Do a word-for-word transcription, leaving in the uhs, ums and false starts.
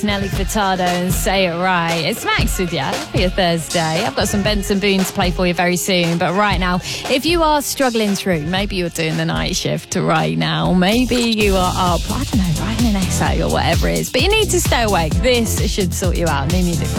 Nelly Furtado and Say It Right. It's Max with you for your Thursday. I've got some Benson Boone to play for you very soon, but right now, if you are struggling through, maybe you're doing the night shift right now, maybe you are up, I don't know, writing an essay or whatever it is, but you need to stay awake. This should sort you out. New music from